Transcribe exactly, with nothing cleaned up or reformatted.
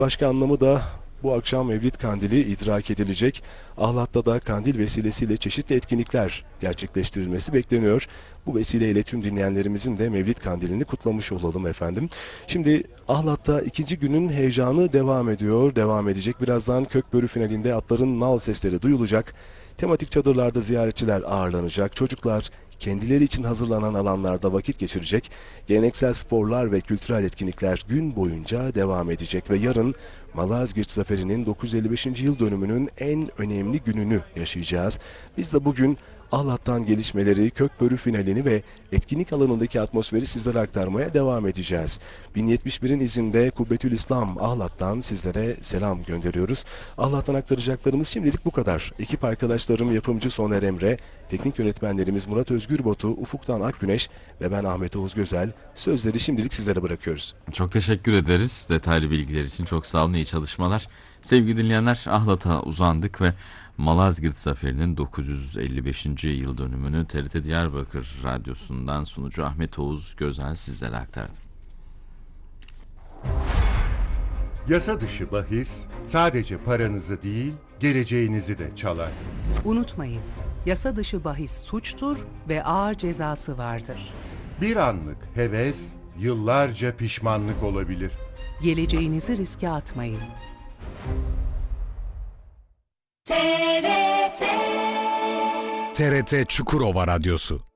Başka anlamı da bu akşam Mevlid Kandili idrak edilecek. Ahlat'ta da kandil vesilesiyle çeşitli etkinlikler gerçekleştirilmesi bekleniyor. Bu vesileyle tüm dinleyenlerimizin de Mevlid Kandilini kutlamış olalım efendim. Şimdi Ahlat'ta ikinci günün heyecanı devam ediyor, devam edecek. Birazdan Kökbörü finalinde atların nal sesleri duyulacak. Tematik çadırlarda ziyaretçiler ağırlanacak. Çocuklar kendileri için hazırlanan alanlarda vakit geçirecek. Geleneksel sporlar ve kültürel etkinlikler gün boyunca devam edecek ve yarın Malazgirt Zaferi'nin dokuz yüz elli beşinci yıl dönümünün en önemli gününü yaşayacağız. Biz de bugün Ahlat'tan gelişmeleri, Kökbörü finalini ve etkinlik alanındaki atmosferi sizlere aktarmaya devam edeceğiz. bin yetmiş birin izinde Kubbetül İslam Ahlat'tan sizlere selam gönderiyoruz. Ahlat'tan aktaracaklarımız şimdilik bu kadar. Ekip arkadaşlarım yapımcı Soner Emre, teknik yönetmenlerimiz Murat Özgürbotu, Ufuk'tan Akgüneş ve ben Ahmet Oğuz Gözel. Sözleri şimdilik sizlere bırakıyoruz. Çok teşekkür ederiz detaylı bilgiler için. Çok sağ olun, iyi çalışmalar. Sevgili dinleyenler, Ahlat'a uzandık ve Malazgirt Zaferi'nin dokuz yüz elli beşinci yıl dönümünü T R T Diyarbakır Radyosu'ndan sunucu Ahmet Oğuz Gözel sizlere aktardı. Yasa dışı bahis sadece paranızı değil, geleceğinizi de çalar. Unutmayın, yasa dışı bahis suçtur ve ağır cezası vardır. Bir anlık heves, yıllarca pişmanlık olabilir. Geleceğinizi riske atmayın. T R T T R T Çukurova Radyosu